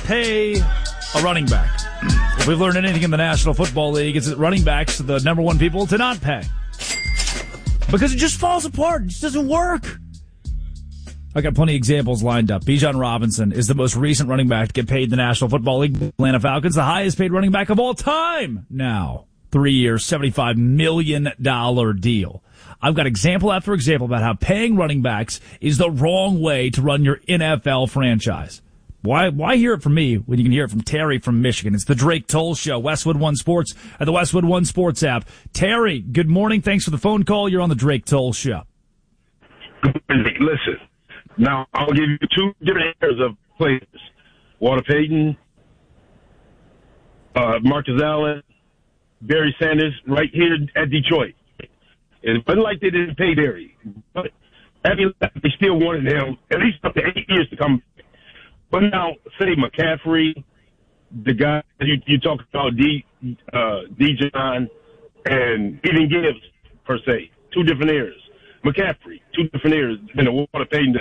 pay a running back. If we've learned anything in the National Football League, it's that running backs are the number one people to not pay. Because it just falls apart. It just doesn't work. I got plenty of examples lined up. Bijan Robinson is the most recent running back to get paid in the National Football League. Atlanta Falcons, the highest paid running back of all time now. 3 years, $75 million deal. I've got example after example about how paying running backs is the wrong way to run your NFL franchise. Why hear it from me when you can hear it from Terry from Michigan? It's the Drake Toll Show, Westwood One Sports, at the Westwood One Sports app. Terry, good morning. Thanks for the phone call. You're on the Drake Toll Show. Listen, now I'll give you two different areas of players. Walter Payton, Marcus Allen, Barry Sanders, right here at Detroit. It wasn't like they didn't pay Barry, but after they still wanted him at least up to 8 years to come. But now, say McCaffrey, the guy you talk about, Dijon, and even Gibbs, per se, two different eras. McCaffrey, two different eras, and the Walter Payton,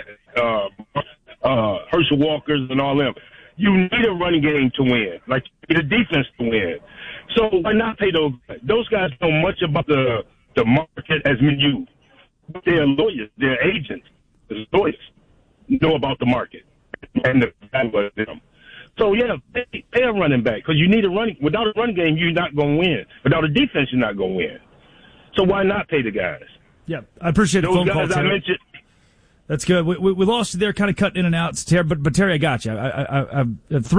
Herschel Walkers, and all them. You need a running game to win, like you need a defense to win. So why not pay those guys? Those guys know much about the market as you. They're lawyers, they're agents, they're lawyers, know about the market and the value of them. So yeah, pay a running back because you need a running. Without a running game, you're not going to win. Without a defense, you're not going to win. So why not pay the guys? Yeah, I appreciate the phone call, Terry. I mentioned. That's good. We lost you there, kind of cutting in and out, Terry. But Terry, I got you. I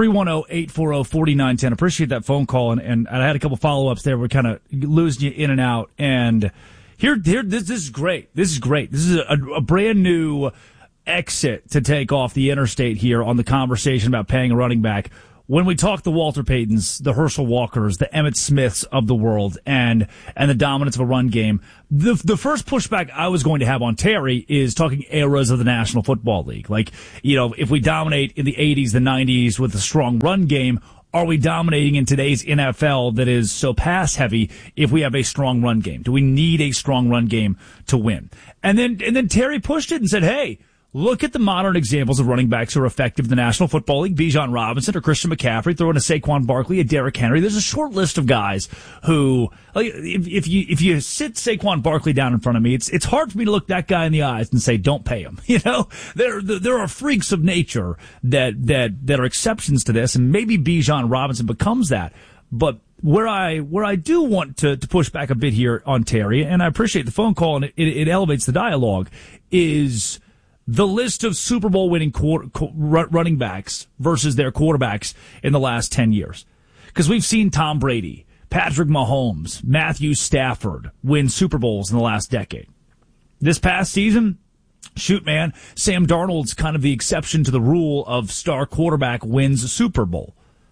310-840-4910. Appreciate that phone call, and I had a couple follow-ups there. We're kind of losing you in and out. And here, this is great. This is great. This is a brand new exit to take off the interstate here on the conversation about paying a running back. When we talk the Walter Paytons, the Herschel Walkers, the Emmitt Smiths of the world, and the dominance of a run game, the first pushback I was going to have on Terry is talking eras of the National Football League. Like, if we dominate in the 80s, the 90s with a strong run game, are we dominating in today's NFL that is so pass heavy if we have a strong run game? Do we need a strong run game to win? And then Terry pushed it and said, hey, look at the modern examples of running backs who are effective in the National Football League. Bijan Robinson or Christian McCaffrey, throw in a Saquon Barkley, a Derrick Henry. There's a short list of guys who, like, if you sit Saquon Barkley down in front of me, it's hard for me to look that guy in the eyes and say, don't pay him. There are freaks of nature that are exceptions to this, and maybe Bijan Robinson becomes that. But where I do want to push back a bit here on Terry, and I appreciate the phone call and it elevates the dialogue, is the list of Super Bowl winning running backs versus their quarterbacks in the last 10 years. Because we've seen Tom Brady, Patrick Mahomes, Matthew Stafford win Super Bowls in the last decade. This past season, shoot, man, Sam Darnold's kind of the exception to the rule of star quarterback wins a Super Bowl.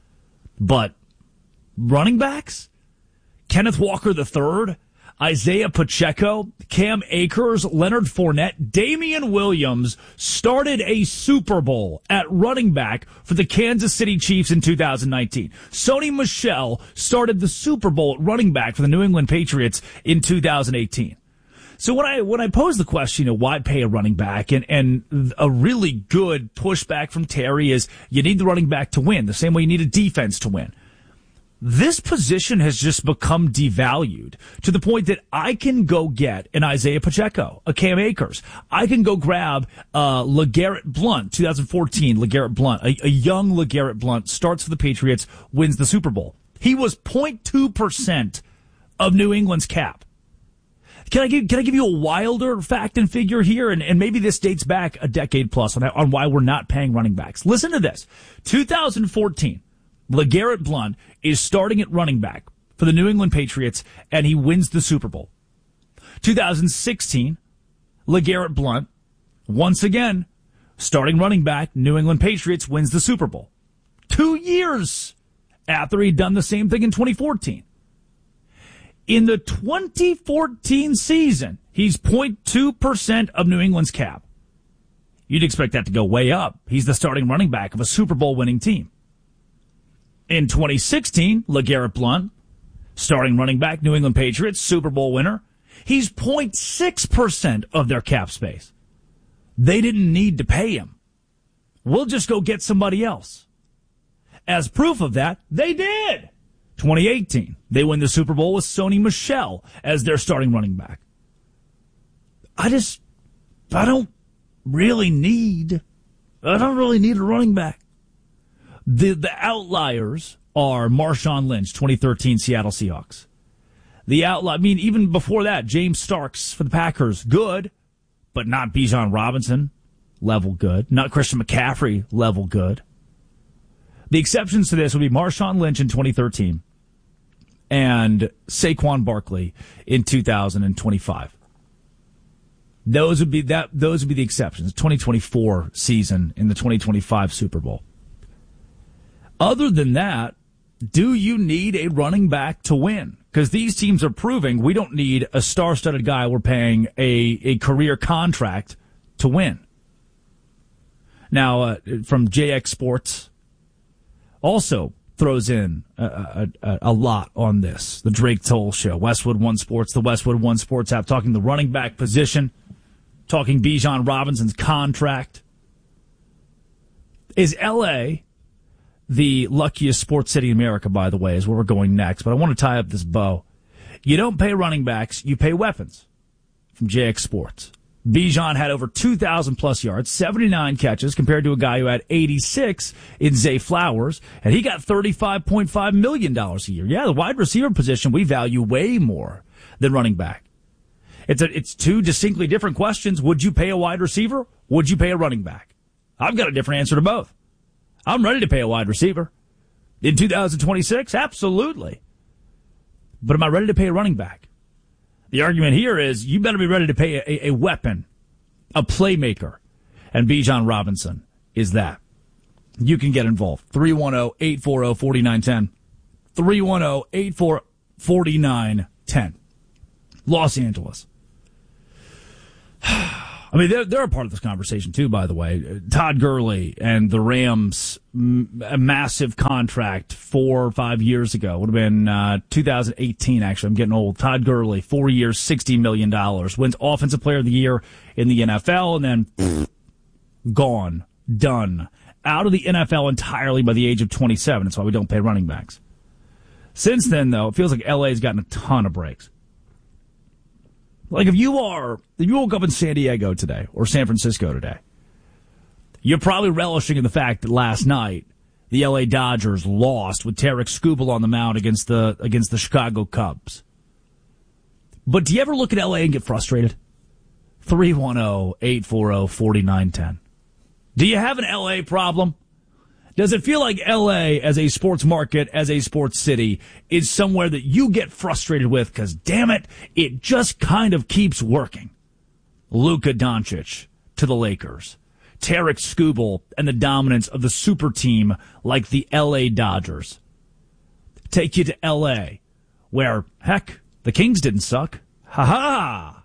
But running backs? Kenneth Walker III, Isaiah Pacheco, Cam Akers, Leonard Fournette, Damian Williams started a Super Bowl at running back for the Kansas City Chiefs in 2019. Sony Michel started the Super Bowl at running back for the New England Patriots in 2018. So when I pose the question of why pay a running back, and a really good pushback from Terry is you need the running back to win, the same way you need a defense to win. This position has just become devalued to the point that I can go get an Isaiah Pacheco, a Cam Akers. I can go grab LeGarrette Blount, 2014 LeGarrette Blount, a young LeGarrette Blount, starts for the Patriots, wins the Super Bowl. He was 0.2% of New England's cap. Can I give you a wilder fact and figure here? And maybe this dates back a decade plus on why we're not paying running backs. Listen to this. 2014. LeGarrette Blount is starting at running back for the New England Patriots, and he wins the Super Bowl. 2016, LeGarrette Blount, once again, starting running back, New England Patriots, wins the Super Bowl. 2 years after he'd done the same thing in 2014. In the 2014 season, he's 0.2% of New England's cap. You'd expect that to go way up. He's the starting running back of a Super Bowl winning team. In 2016, LeGarrette Blount, starting running back, New England Patriots, Super Bowl winner. He's 0.6% of their cap space. They didn't need to pay him. We'll just go get somebody else. As proof of that, they did. 2018, they win the Super Bowl with Sony Michel as their starting running back. I don't really need a running back. The outliers are Marshawn Lynch, 2013 Seattle Seahawks. Even before that, James Starks for the Packers, good, but not Bijan Robinson, level good. Not Christian McCaffrey, level good. The exceptions to this would be Marshawn Lynch in 2013 and Saquon Barkley in 2025. Those would be the exceptions. 2024 season in the 2025 Super Bowl. Other than that, do you need a running back to win? Because these teams are proving we don't need a star-studded guy we're paying a career contract to win. Now, from JX Sports, also throws in a lot on this. The Drake Toll Show, Westwood One Sports, the Westwood One Sports app, talking the running back position, talking Bijan Robinson's contract. Is L.A. the luckiest sports city in America, by the way, is where we're going next. But I want to tie up this bow. You don't pay running backs, you pay weapons. From JX Sports. Bijan had over 2,000 plus yards, 79 catches, compared to a guy who had 86 in Zay Flowers, and he got $35.5 million a year. Yeah, the wide receiver position we value way more than running back. It's two distinctly different questions. Would you pay a wide receiver? Would you pay a running back? I've got a different answer to both. I'm ready to pay a wide receiver. In 2026, absolutely. But am I ready to pay a running back? The argument here is you better be ready to pay a weapon, a playmaker. And Bijan Robinson is that. You can get involved. 310-840-4910. 310-840-4910. Los Angeles. I mean, they're a part of this conversation, too, by the way. Todd Gurley and the Rams, a massive contract 4 or 5 years ago. Would have been 2018, actually. I'm getting old. Todd Gurley, 4 years, $60 million. Wins Offensive Player of the Year in the NFL, and then gone, done. Out of the NFL entirely by the age of 27. That's why we don't pay running backs. Since then, though, it feels like LA's gotten a ton of breaks. Like if you woke up in San Diego today or San Francisco today, you're probably relishing in the fact that last night the LA Dodgers lost with Tarek Skubal on the mound against the Chicago Cubs. But do you ever look at LA and get frustrated? 310-840-4910. Do you have an LA problem? Does it feel like L.A. as a sports market, as a sports city, is somewhere that you get frustrated with because, damn it, it just kind of keeps working? Luka Doncic to the Lakers. Tarek Skubal and the dominance of the super team like the L.A. Dodgers. Take you to L.A., where, heck, the Kings didn't suck. Ha-ha!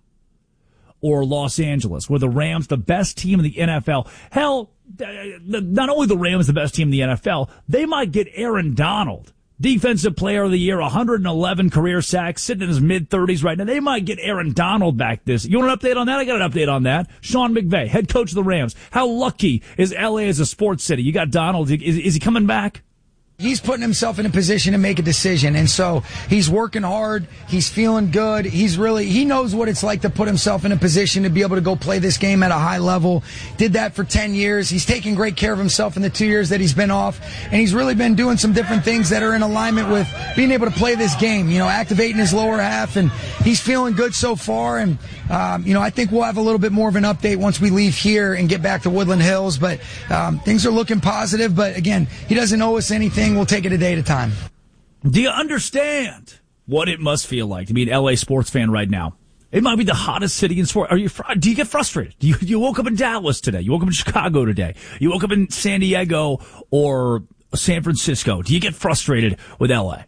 Or Los Angeles, where the Rams, the best team in the NFL, hell, not only the Rams the best team in the NFL, they might get Aaron Donald, Defensive Player of the Year, 111 career sacks, sitting in his mid-30s right now. They might get Aaron Donald back this. You want an update on that? I got an update on that. Sean McVay, head coach of the Rams. How lucky is L.A. as a sports city? You got Donald. Is he coming back? He's putting himself in a position to make a decision, and so he's working hard. He's feeling good. He knows what it's like to put himself in a position to be able to go play this game at a high level. Did that for 10 years. He's taken great care of himself in the 2 years that he's been off, and he's really been doing some different things that are in alignment with being able to play this game, activating his lower half, and he's feeling good so far, and I think we'll have a little bit more of an update once we leave here and get back to Woodland Hills, but things are looking positive, but again, he doesn't owe us anything. We'll take it a day at a time. Do you understand what it must feel like to be an LA sports fan right now? It might be the hottest city in sport. Do you get frustrated? You woke up in Dallas today. You woke up in Chicago today. You woke up in San Diego or San Francisco. Do you get frustrated with LA?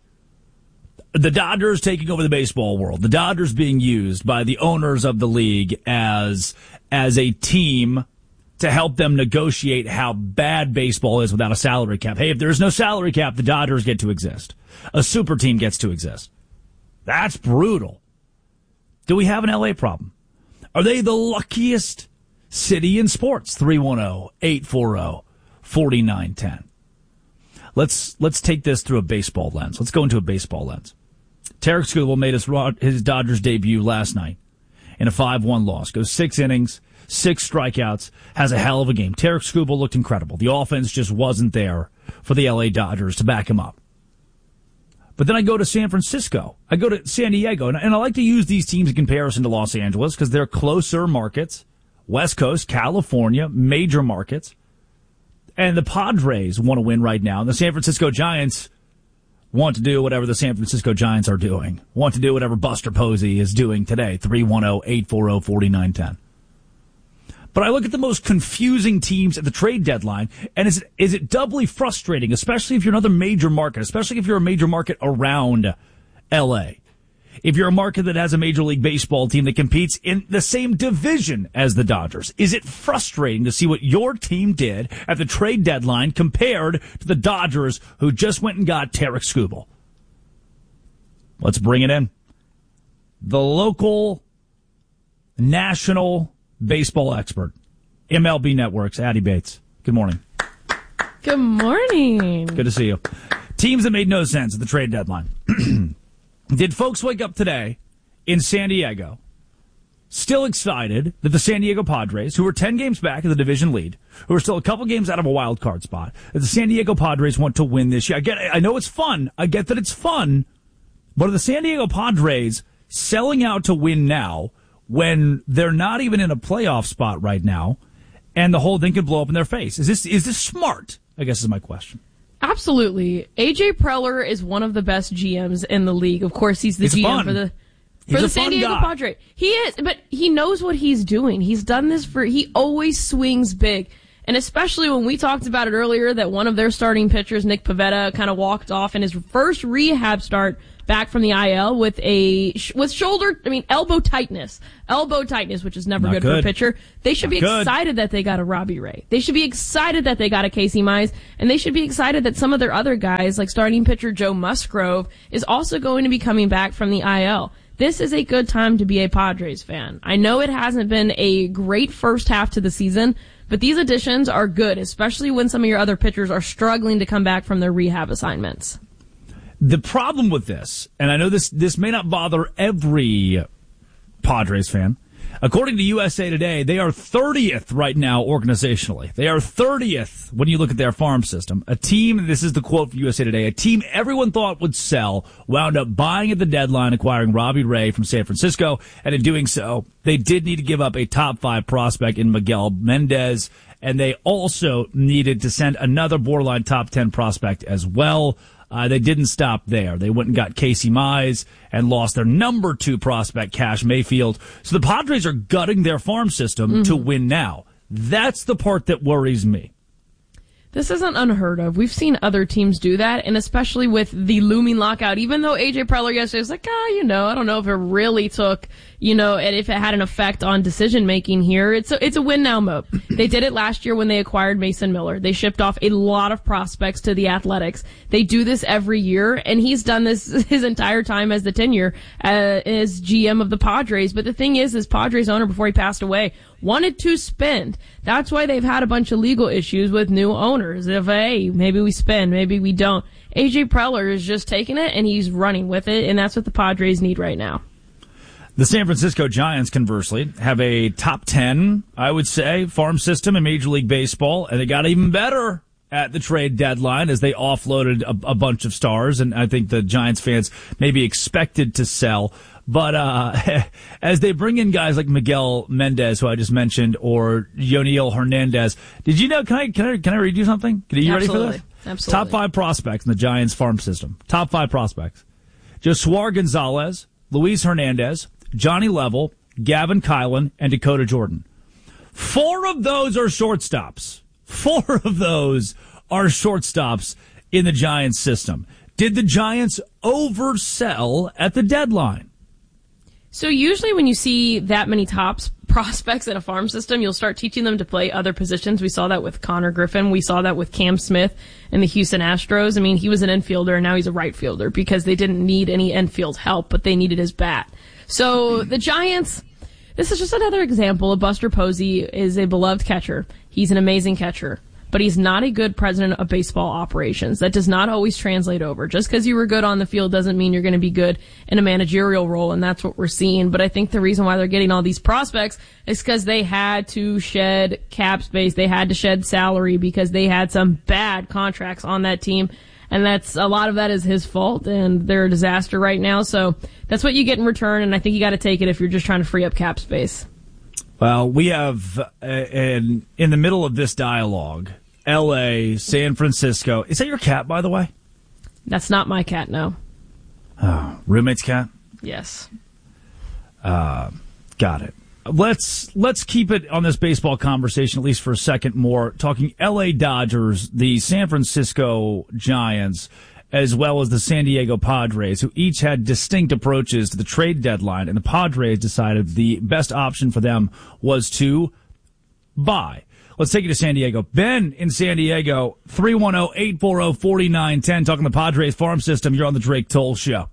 The Dodgers taking over the baseball world. The Dodgers being used by the owners of the league as a team to help them negotiate how bad baseball is without a salary cap. Hey, if there's no salary cap, the Dodgers get to exist. A super team gets to exist. That's brutal. Do we have an LA problem? Are they the luckiest city in sports? 310-840-4910. Let's take this through a baseball lens. Let's go into a baseball lens. Tarik Skubal made his Dodgers debut last night in a 5-1 loss. Goes 6 innings, 6 strikeouts, has a hell of a game. Tarik Skubal looked incredible. The offense just wasn't there for the LA Dodgers to back him up. But then I go to San Francisco. I go to San Diego. And I like to use these teams in comparison to Los Angeles because they're closer markets. West Coast, California, major markets. And the Padres want to win right now. And the San Francisco Giants want to do whatever the San Francisco Giants are doing. Want to do whatever Buster Posey is doing today. 310-840-4910. But I look at the most confusing teams at the trade deadline, and is it doubly frustrating, especially if you're another major market, especially if you're a major market around L.A. If you're a market that has a Major League Baseball team that competes in the same division as the Dodgers. Is it frustrating to see what your team did at the trade deadline compared to the Dodgers who just went and got Tarik Skubal? Let's bring it in. The local, national baseball expert, MLB Network's Addy Bates. Good morning. Good morning. Good to see you. Teams that made no sense at the trade deadline. Did folks wake up today in San Diego still excited that the San Diego Padres, who were 10 games back in the division lead, who are still a couple games out of a wild card spot, that the San Diego Padres want to win this year? I know it's fun. I get that it's fun. But are the San Diego Padres selling out to win now when they're not even in a playoff spot right now and the whole thing could blow up in their face? Is this smart? I guess is my question. Absolutely. AJ Preller is one of the best GMs in the league. Of course, he's the GM fun. for the San Diego Padres. He is, but he knows what he's doing. He's done this he always swings big. And especially when we talked about it earlier that one of their starting pitchers, Nick Pivetta, kind of walked off in his first rehab start back from the IL with elbow tightness, which is never good for a pitcher. They should be excited that they got a Robbie Ray. They should be excited that they got a Casey Mize, and they should be excited that some of their other guys, like starting pitcher Joe Musgrove, is also going to be coming back from the IL. This is a good time to be a Padres fan. I know it hasn't been a great first half to the season, but these additions are good, especially when some of your other pitchers are struggling to come back from their rehab assignments. The problem with this, and I know this may not bother every Padres fan, according to USA Today, they are 30th right now organizationally. They are 30th when you look at their farm system. A team, this is the quote from USA Today, a team everyone thought would sell wound up buying at the deadline, acquiring Robbie Ray from San Francisco, and in doing so, they did need to give up a top 5 prospect in Miguel Mendez, and they also needed to send another borderline top 10 prospect as well. They didn't stop there. They went and got Casey Mize and lost their number 2 prospect, Cash Mayfield. So the Padres are gutting their farm system to win now. That's the part that worries me. This isn't unheard of. We've seen other teams do that, and especially with the looming lockout, even though AJ Preller yesterday was like, I don't know if it really took, and if it had an effect on decision making here. It's a win now mode. They did it last year when they acquired Mason Miller. They shipped off a lot of prospects to the Athletics. They do this every year, and he's done this his entire time as the tenure as GM of the Padres. But the thing is, his Padres owner, before he passed away, wanted to spend. That's why they've had a bunch of legal issues with new owners. If, hey, maybe we spend, maybe we don't. AJ Preller is just taking it and he's running with it, and that's what the Padres need right now. The San Francisco Giants, conversely, have a top 10, I would say, farm system in Major League Baseball, and they got even better at the trade deadline as they offloaded a bunch of stars, and I think the Giants fans may be expected to sell. But as they bring in guys like Miguel Mendez, who I just mentioned, or Yoniel Hernandez, did you know? Can I read you something? Are you ready for this? Absolutely. Top 5 prospects in the Giants farm system. Top 5 prospects: Josuar Gonzalez, Luis Hernandez, Johnny Level, Gavin Kylan, and Dakota Jordan. 4 of those are shortstops. 4 of those are shortstops in the Giants system. Did the Giants oversell at the deadline? So usually when you see that many top prospects in a farm system, you'll start teaching them to play other positions. We saw that with Connor Griffin. We saw that with Cam Smith in the Houston Astros. I mean, he was an infielder and now he's a right fielder because they didn't need any infield help, but they needed his bat. So the Giants, this is just another example of Buster Posey is a beloved catcher. He's an amazing catcher. but he's not a good president of baseball operations. That does not always translate over. Just because you were good on the field doesn't mean you're going to be good in a managerial role, and that's what we're seeing. But I think the reason why they're getting all these prospects is because they had to shed cap space. They had to shed salary because they had some bad contracts on that team. And a lot of that is his fault, and they're a disaster right now. So that's what you get in return, and I think you got to take it if you're just trying to free up cap space. Well, we have, in the middle of this dialogue, L.A., San Francisco. Is that your cat, by the way? That's not my cat, no. Oh, roommate's cat? Yes. Got it. Let's keep it on this baseball conversation, at least for a second more, talking L.A. Dodgers, the San Francisco Giants, as well as the San Diego Padres, who each had distinct approaches to the trade deadline, and the Padres decided the best option for them was to buy. Let's take you to San Diego. Ben in San Diego, 310-840-4910, talking the Padres farm system. You're on the Drake Toll Show.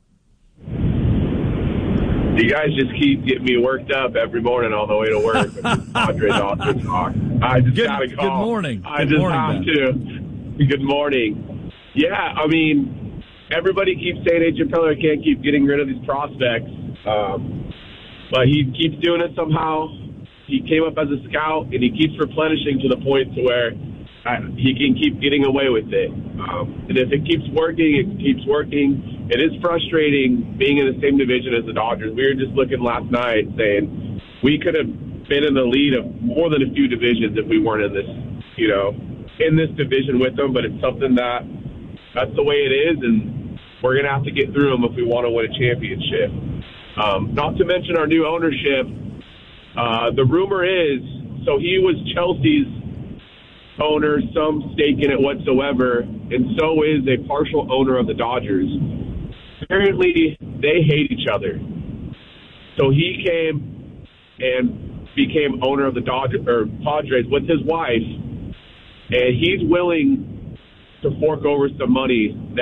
You guys just keep getting me worked up every morning on the way to work. Padres Austin talk. I just got to call. Good morning. I just have to. Good morning. Yeah, I mean, everybody keeps saying AJ Preller can't keep getting rid of these prospects, but he keeps doing it somehow. He came up as a scout, and he keeps replenishing to the point to where he can keep getting away with it. And if it keeps working, it keeps working. It is frustrating being in the same division as the Dodgers. We were just looking last night saying we could have been in the lead of more than a few divisions if we weren't in this, in this division with them. But it's something that's the way it is, and we're going to have to get through them if we want to win a championship. Not to mention our new ownership. The rumor is, so he was Chelsea's owner, some stake in it whatsoever, and so is a partial owner of the Dodgers. Apparently, they hate each other. So he came and became owner of the Padres with his wife, and he's willing to fork over some money